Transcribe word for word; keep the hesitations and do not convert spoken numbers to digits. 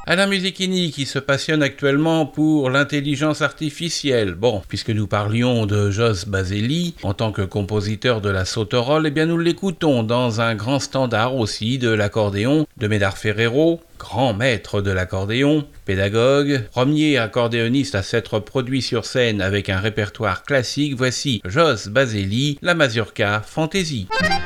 Alain Musichini qui se passionne actuellement pour l'intelligence artificielle. Bon, puisque nous parlions de Jos Baselli en tant que compositeur de la sauterole, eh bien nous l'écoutons dans un grand standard aussi de l'accordéon de Médard Ferrero, grand maître de l'accordéon, pédagogue, premier accordéoniste à s'être produit sur scène avec un répertoire classique. Voici Jos Baselli, la Mazurka Fantaisie.